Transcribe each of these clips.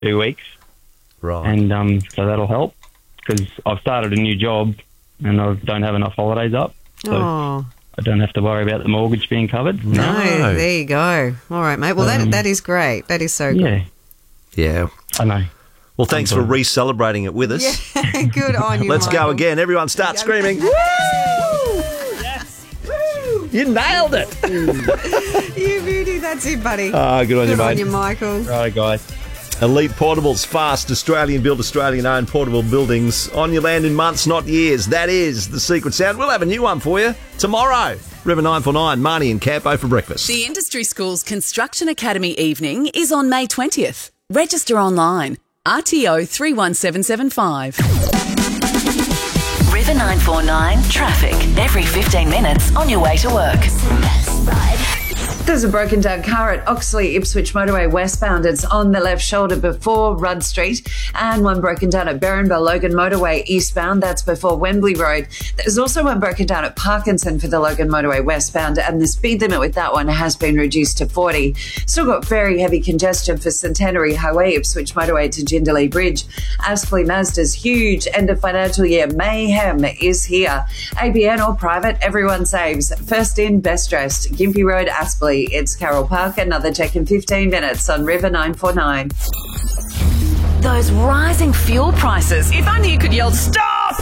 2 weeks. Right. And so that'll help because I've started a new job and I don't have enough holidays up. So I don't have to worry about the mortgage being covered. No, there you go. All right, mate. Well, that is great. That is so good. Yeah. I know. Well, thanks for re-celebrating it with us. Yeah, good on you, Let's Michael. go again. Everyone start screaming. Woo! Yes! Woo! You nailed it. You beauty. That's it, buddy. Good on you, Good mate. on you, Michael. Right, guys. Elite Portables, fast Australian-built, Australian-owned portable buildings on your land in months, not years. That is the secret sound. We'll have a new one for you tomorrow. River 949, Marnie and Campo for breakfast. The Industry Schools Construction Academy evening is on May 20th. Register online. RTO 31775. River 949 traffic every 15 minutes on your way to work. There's a broken down car at Oxley Ipswich Motorway westbound. It's on the left shoulder before Rudd Street, and one broken down at Berrinba Logan Motorway eastbound. That's before Wembley Road. There's also one broken down at Parkinson for the Logan Motorway westbound, and the speed limit with that one has been reduced to 40. Still got very heavy congestion for Centenary Highway Ipswich Motorway to Jindalee Bridge. Aspley Mazda's huge end of financial year mayhem is here. ABN or private, everyone saves. First in, best dressed. Gympie Road, Aspley. It's Carol Park. Another check in 15 minutes on River 949. Those rising fuel prices. If only you could yell, stop!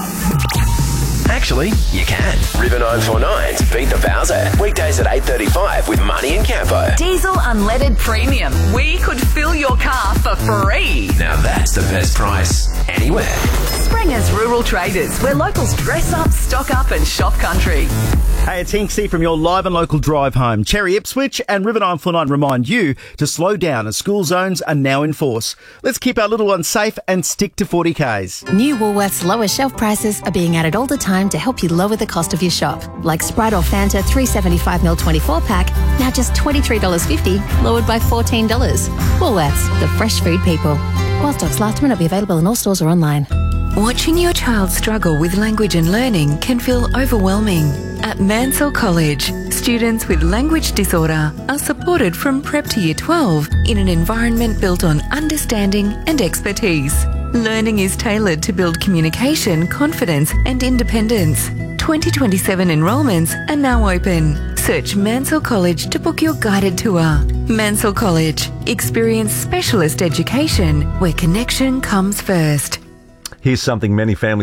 Actually, you can. River 949's Beat the Bowser. Weekdays at 8:35 with Marnie and Campo. Diesel unleaded Premium. We could fill your car for free. Now that's the best price anywhere. Springer's Rural Traders, where locals dress up, stock up and shop country. Hey, it's Hinksy from your live and local drive home. Cherry Ipswich and River 949 remind you to slow down as school zones are now in force. Let's keep our little ones safe and stick to 40Ks. New Woolworths lower shelf prices are being added all the time to help you lower the cost of your shop. Like Sprite or Fanta 375ml 24-pack, now just $23.50, lowered by $14. Woolworths, the fresh food people. While stocks last, may not be available in all stores or online. Watching your child struggle with language and learning can feel overwhelming. At Mansell College, students with language disorder are supported from prep to year 12 in an environment built on understanding and expertise. Learning is tailored to build communication, confidence and independence. 2027 enrolments are now open. Search Mansell College to book your guided tour. Mansell College. Experience specialist education where connection comes first. Here's something many families